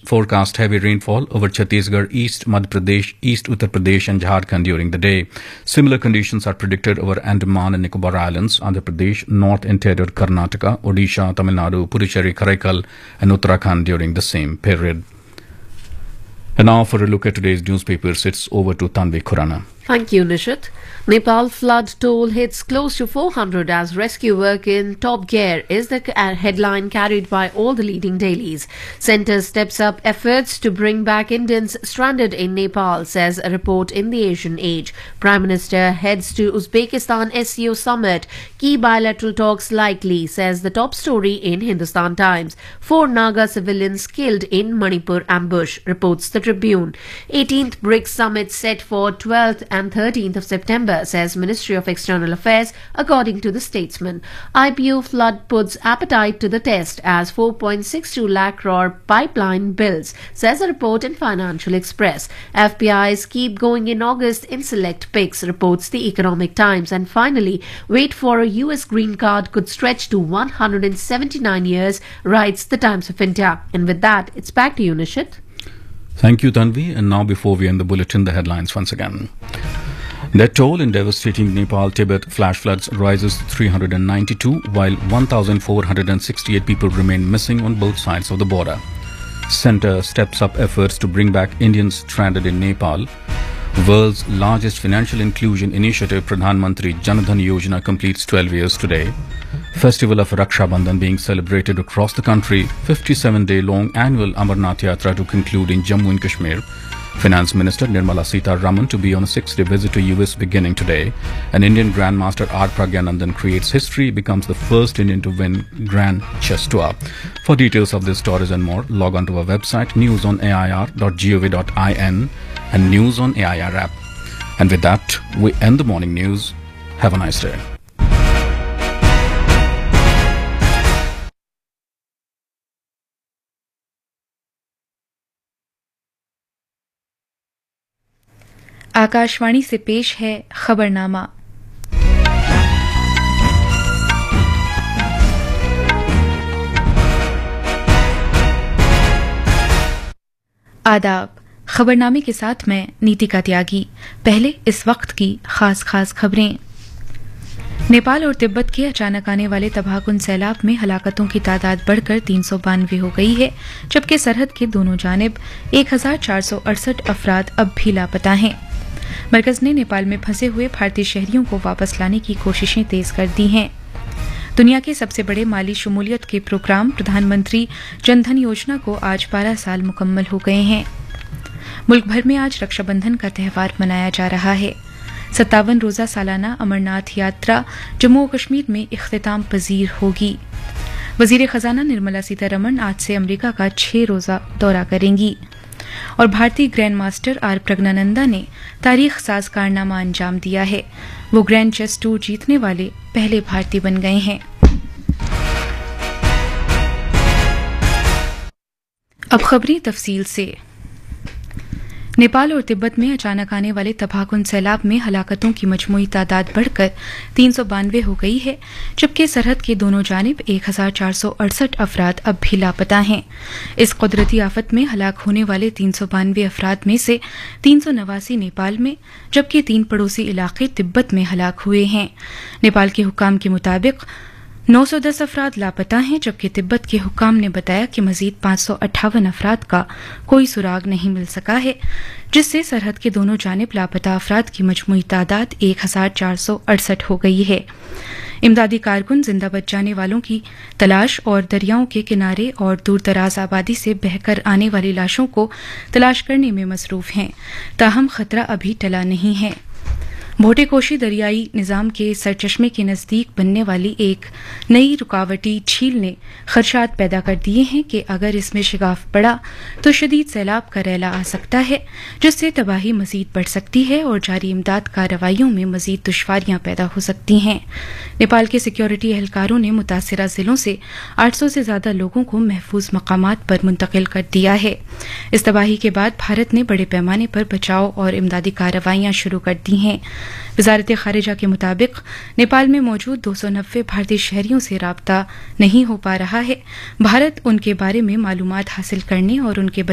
forecast heavy rainfall over Chhattisgarh, East Madhya Pradesh, East Uttar Pradesh and Jharkhand during the day. Similar conditions are predicted over Andaman and Nicobar Islands, Andhra Pradesh, North Interior Karnataka, Odisha, Tamil Nadu, Puducherry, Karaikal and Uttarakhand during the same period. And now for a look at today's newspapers, it's over to Tanvi Khurana. Thank you, Nishit. Nepal flood toll hits close to 400 as rescue work in top gear is the headline carried by all the leading dailies. Centre steps up efforts to bring back Indians stranded in Nepal, says a report in the Asian Age. Prime Minister heads to Uzbekistan SCO summit. Key bilateral talks likely, says the top story in Hindustan Times. 4 Naga civilians killed in Manipur ambush, reports the Tribune. 18th BRICS summit set for 12th and 13th of September, says Ministry of External Affairs, according to the Statesman. IPO flood puts appetite to the test as 4.62 lakh crore pipeline builds, says a report in Financial Express. FPIs keep going in August in select picks, reports the Economic Times. And finally, wait for a US green card could stretch to 179 years, writes the Times of India. And with that, it's back to you, Nishit. Thank you, Tanvi. And now before we end the bulletin, the headlines once again. Death toll in devastating Nepal-Tibet flash floods rises to 392, while 1,468 people remain missing on both sides of the border. Centre steps up efforts to bring back Indians stranded in Nepal. World's largest financial inclusion initiative, Pradhan Mantri Jan Dhan Yojana, completes 12 years today. Festival of Raksha Bandhan being celebrated across the country. 57-day-long annual Amarnath Yatra to conclude in Jammu and Kashmir. Finance Minister Nirmala Sitharaman to be on a 6-day visit to US beginning today. An Indian Grandmaster R. Pragyanandan creates history, becomes the first Indian to win Grand Chess Tour. For details of these stories and more, log on to our website newsonair.gov.in and News on AIR app. And with that, we end the morning news. Have a nice day. Akashvani से पेश है खबरनामा। आदाब। खबरनामे के साथ मैं नीतिका त्यागी। पहले इस वक्त की खास खबरें। नेपाल और तिब्बत के अचानक आने वाले तबाहकुन सैलाब में हलाकतों की तादाद बढ़कर 392 हो गई है, जबकि सरहद के दोनों जानिब 1468 अफराद अब भी लापता हैं। मरकज ने नेपाल में फंसे हुए भारतीय शहरियों को वापस लाने की कोशिशें तेज कर दी हैं। दुनिया के सबसे बड़े माली शमूलियत के प्रोग्राम प्रधानमंत्री जनधन योजना को आज 12 साल मुकम्मल हो गए हैं। मुल्क भर में आज रक्षाबंधन का त्यौहार मनाया जा रहा है। 57 रोजा सालाना अमरनाथ यात्रा जम्मू और कश्मीर में इख्तिताम पजीर होगी। वजीर खजाना निर्मला सीतारमण आज से अमरीका का 6 रोजा दौरा करेंगी। और भारतीय ग्रैंड मास्टर आर प्रज्ञानंदा ने तारीख साज कारनामा अंजाम दिया है। वो ग्रैंड चेस टूर जीतने वाले पहले भारतीय बन गए हैं। अब खबरें तफसील से। नेपाल और तिब्बत में अचानक आने वाले तबाहकुन सैलाब में हलाकतों की मजमूई तादाद बढ़कर 392 हो गई है, जबकि सरहद के दोनों जानिब 1468 अफराद अब भी लापता हैं। इस कुदरती आफत में हलाक होने वाले 392 अफराद में से 389 नेपाल में, जबकि 3 पड़ोसी इलाके तिब्बत में हलाक हुए हैं। नेपाल के हुक्काम के मुताबिक 910 अफराद लापता हैं, जबकि तिब्बत के हुक्काम ने बताया कि मजीद 558 अफराद का कोई सुराग नहीं मिल सका है, जिससे सरहद के दोनों जानिब लापता अफराद की मजमूई तादाद 1468 हो गई है। इमदादी कारकुन जिंदा बच जाने वालों की तलाश और दरियाओं के किनारे और दूर दराज आबादी से बहकर आने वाली लाशों को तलाश करने में मसरूफ हैं, ताहम खतरा अभी टला नहीं है। भोटेकोशी दरियाई निजाम के सरचश्मे के नजदीक बनने वाली एक नई रुकावटी झील ने खदशात पैदा कर दिए हैं कि अगर इसमें शिगाफ पड़ा तो शदीद सैलाब का रैला आ सकता है, जिससे तबाही मजीद बढ़ सकती है और जारी इमदाद कार्रवाइयों में मजीद दुश्वारियां पैदा हो सकती हैं। नेपाल के सिक्योरिटी एहलकारों ने मुतासिरा जिलों से 800 से ज्यादा लोगों को महफूज मकामात पर मुंतकिल कर दिया है। इस तबाही के बाद भारत ने बड़े पैमाने पर बचाव और इमदादी कार्रवाइयां शुरू कर दी हैं। वजारत खारिजा के मुताबिक नेपाल में मौजूद 290 भारतीय शहरियों से राब्ता नहीं हो पा रहा है। भारत उनके बारे में मालूमात हासिल करने और उनके